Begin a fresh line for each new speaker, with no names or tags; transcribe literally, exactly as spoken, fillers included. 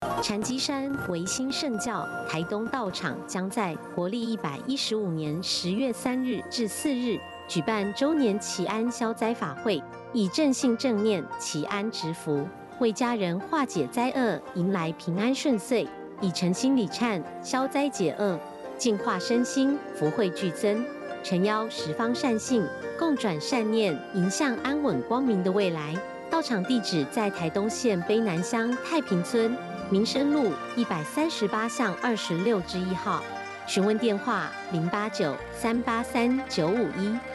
禅机山维新圣教台东道场将在国历一百一十五年十月三日至四日举办周年祈安消灾法会，以正信正念祈安植福，为家人化解灾厄，迎来平安顺遂，以诚心礼忏消灾解厄，净化身心，福慧俱增。诚邀十方善信共转善念，迎向安稳光明的未来。道场地址在台东县卑南乡太平村民生路一百三十八巷二十六之一号，询问电话零八九三八三九五一。